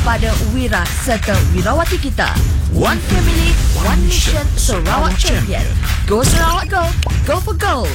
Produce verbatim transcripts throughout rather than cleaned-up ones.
kepada Wira serta Wirawati kita. One family, one mission, Sarawak Champion. Go Sarawak Go, go for gold.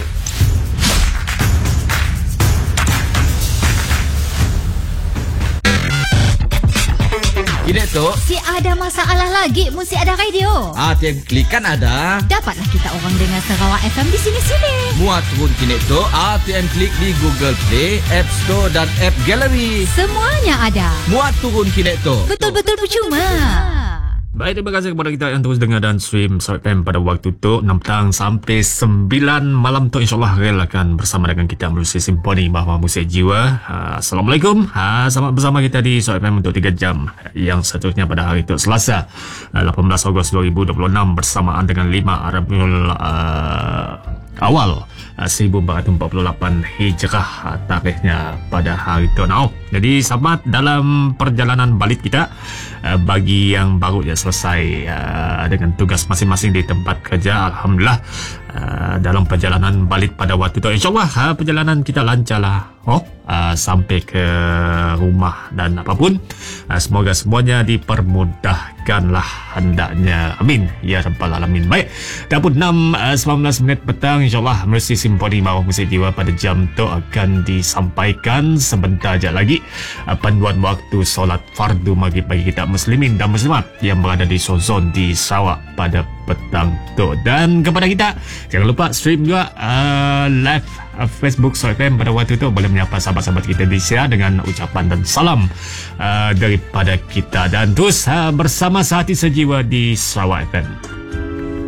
Gini tu, Si ada masalah lagi pun si ada radio. ah, tiap klik kan ada. Dapatlah kita orang dengar Sarawak F M di sini-sini. Muat turun kini tu, ah, tiap klik di Google Play, App Store dan App Gallery. Semuanya ada. Muat turun kini tu. Betul-betul percuma. Baik, terima kasih kepada kita yang terus dengar dan stream Sarawak F M pada waktu tu enam petang sampai sembilan malam tu, insyaAllah Rel akan bersama dengan kita melalui Simponi Bahawa Musik Jiwa. uh, Assalamualaikum, uh, selamat bersama kita di Sarawak F M untuk tiga jam. Yang seterusnya pada hari itu Selasa uh, lapan belas Ogos dua ribu dua puluh enam bersamaan dengan lima Rabiul uh, Awal uh, seribu empat ratus empat puluh lapan Hijrah, uh, tarikhnya pada hari itu. Now, jadi selamat dalam perjalanan balik kita. Uh, bagi yang baru ya selesai uh, dengan tugas masing-masing di tempat kerja, Alhamdulillah uh, dalam perjalanan balik pada waktu itu, insyaAllah uh, perjalanan kita lancar lah, oh, uh, sampai ke rumah dan apapun, uh, semoga semuanya dipermudahkan lah hendaknya, amin ya rabbal alamin. Baik, dah pun enam sembilan belas minit petang, insyaAllah melalui Simponi Bahawa Musik Jiwa pada jam tu akan disampaikan sebentar je lagi uh, panduan waktu solat fardu maghrib bagi kita muslimin dan muslimat yang berada di Sozon di Sarawak pada petang tu. Dan kepada kita, jangan lupa stream juga uh, live uh, Facebook Sarawak F M pada waktu tu. Boleh menyapa sahabat-sahabat kita di Sia dengan ucapan dan salam uh, daripada kita, dan terus uh, bersama sehati sejiwa di Sarawak F M.